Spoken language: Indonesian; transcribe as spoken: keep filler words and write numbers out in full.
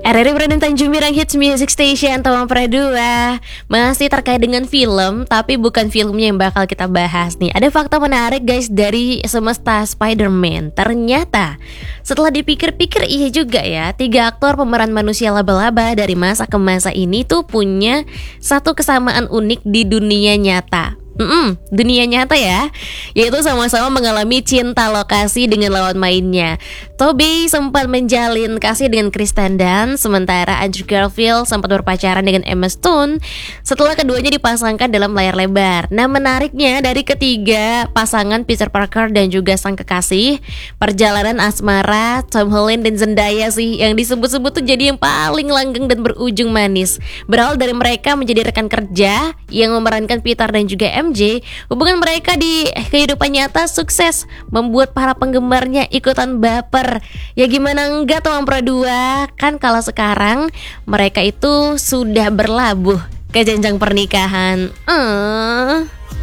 R R I Brandon Tanjung Mirang Hits Music Station Tomang Pradua. Masih terkait dengan film, tapi bukan filmnya yang bakal kita bahas nih. Ada fakta menarik guys dari semesta Spider-Man. Ternyata setelah dipikir-pikir iya juga ya, tiga aktor pemeran manusia laba-laba dari masa ke masa ini tuh punya satu kesamaan unik di dunia nyata. Mm-mm, dunia nyata ya, yaitu sama-sama mengalami cinta lokasi dengan lawan mainnya. Tobey sempat menjalin kasih dengan Kristen Dunst, sementara Andrew Garfield sempat berpacaran dengan Emma Stone setelah keduanya dipasangkan dalam layar lebar. Nah menariknya dari ketiga pasangan Peter Parker dan juga sang kekasih, perjalanan asmara Tom Holland dan Zendaya sih yang disebut-sebut tuh jadi yang paling langgeng dan berujung manis. Berawal dari mereka menjadi rekan kerja yang memerankan Peter dan juga M J, hubungan mereka di kehidupan nyata sukses membuat para penggemarnya ikutan baper. Ya gimana enggak Tomang Pradua? Kan kalau sekarang mereka itu sudah berlabuh ke jenjang pernikahan. uh.